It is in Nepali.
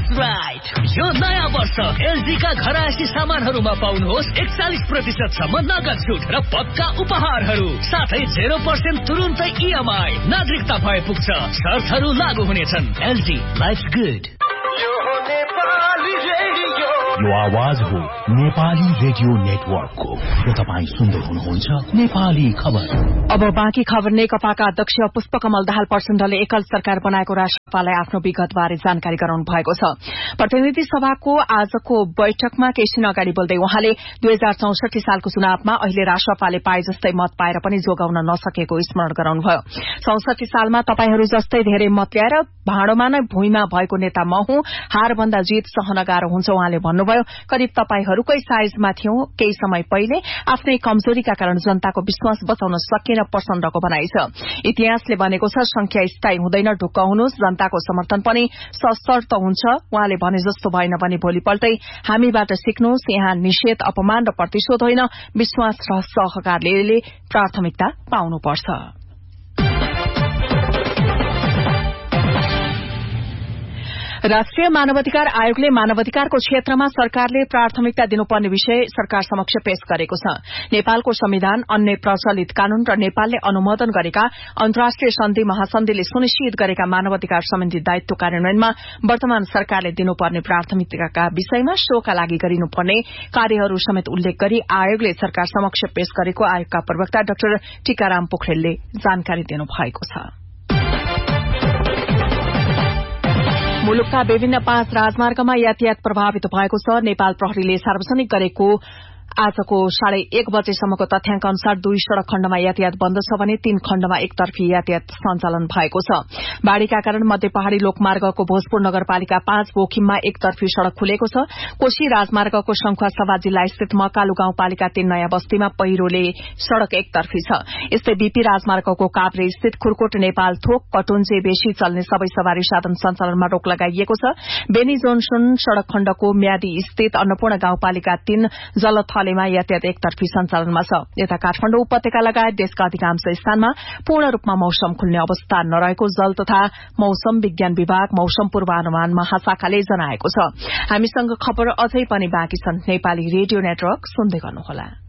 That's right. यो नयाँ वर्ष LG का घरायसी सामानहरुमा पाउनुहोस् 41% सम्म नगद छुट र पक्का उपहारहरु साथै 0% तुरुन्तै EMI नागरिकता भए पुग्छ शर्तहरु लागू हुनेछन् LG Life's Good यो आवाज हो नेपाली रेडियो नेटवर्कको र तपाई सुन्दै हुनुहुन्छ नेपाली खबर। अब बाँकी खबर। नेकपाका अध्यक्ष पुष्पकमल दाहाल प्रचण्डले एकल सरकार बनाएको राष्ट्रपालाई आफ्नो विगतबारे जानकारी गराउनु भएको छ। प्रतिनिधि सभाको आजको बैठकमा केही दिन अगाडि बोल्दै उहाँले 2064 सालको चुनावमा अहिले राष्ट्रपाले पाए जस्तै मत पाएर पनि जोगाउन नसकेको स्मरण गराउनुभयो। 64 सालमा तपाईहरू जस्तै धेरै मत ल्याएर भाँडोमा नै भुइँमा भएको नेता म हुँ, हार भन्दा जीत सहन गाह्रो हुन्छ उहाँले भन्नुभयो। करिब तपाईहरूकै साइजमा थियौं केही समय पहिले, आफ्नै कमजोरीका कारण जनताको विश्वास बचाउन सकेन प्रचण्डको भनाइ छ। इतिहासले भनेको छ संख्या स्थायी हुँदैन, ढुक्क हुनुस्, जनताको समर्थन पनि सशर्त हुन्छ। उहाँले भने जस्तो भएन भने भोलिपल्टै हामीबाट सिक्नुहोस्, यहाँ निषेध, अपमान र प्रतिशोध होइन, विश्वास र सहकार्यले प्राथमिकता पाउनुपर्छ। राष्ट्रिय मानवाधिकार आयोगले मानवाधिकारको क्षेत्रमा सरकारले प्राथमिकता दिनुपर्ने विषय सरकार समक्ष पेश गरेको छ। नेपालको संविधान, अन्य प्रचलित कानून र नेपालले अनुमोदन गरेका अन्तर्राष्ट्रिय सन्धि महासन्धिले सुनिश्चित गरेका मानवाधिकार सम्बन्धी दायित्व कार्यान्वयनमा वर्तमान सरकारले दिनुपर्ने प्राथमिकताका विषयमा शोका लागि गरिनुपर्ने कार्यहरू समेत उल्लेख गरी आयोगले सरकार समक्ष पेश गरेको आयोगका प्रवक्ता डाक्टर टीकाराम पोखरेलले जानकारी दिनुभएको छ। मुलुकका विभिन्न 5 राजमार्गमा यातायात प्रभावित भएको छ। नेपाल प्रहरीले सार्वजनिक गरेको आजको 1:30 बजेसम्मको तथ्याङ्क अनुसार 2 सड़क खण्डमा यातायात बन्द छ भने 3 खण्डमा एकतर्फी यातायात सञ्चालन भएको छ। बाढ़ीका कारण मध्य पहाड़ी लोकमार्गको भोजपुर नगरपालिका 5 बोखिममा एकतर्फी सड़क खुलेको छ। कोशी राजमार्गको शंखुवासभा जिल्ला स्थित मकालु गाउँपालिका 3 नयाँ बस्तीमा पहिरोले सड़क एकतर्फी छ। यस्तै बीपी राजमार्गको काभ्रे स्थित खुरकोट नेपाल थोक कटुन्जे बेसी चल्ने सबै सवारी साधन सञ्चालनमा रोक लगाइएको छ। बेनी जोनसन सड़क खण्डको म्यादी स्थित अन्नपूर्ण गाउँपालिका 3 जलथलेमा यातायात एकतर्फी सञ्चालनमा छ। यता काठमाडौँ उपत्यका लगायत देशका अधिकांश स्थानमा पूर्ण रूपमा मौसम खुल्ने अवस्था नरहेको जल तथा मौसम विज्ञान विभाग मौसम पूर्वानुमान महाशाखाले जनाएको छ। हामीसँग खबर अझै पनि बाँकी छन्। नेपाली रेडियो नेटवर्क सुन्दै गर्नुहोला।